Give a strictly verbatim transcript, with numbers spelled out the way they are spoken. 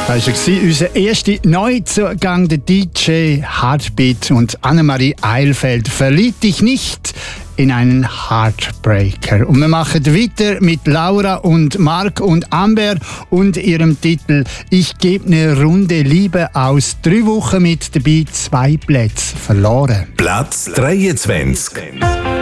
Das war unser erster Neuzugang, der D J Heartbeat und Annemarie Eilfeld. Verlieb dich nicht in einen Heartbreaker. Und wir machen weiter mit Laura und Mark und Amber und ihrem Titel Ich gebe eine Runde Liebe aus. Drei Wochen mit dabei, zwei Plätze verloren. Platz dreiundzwanzig.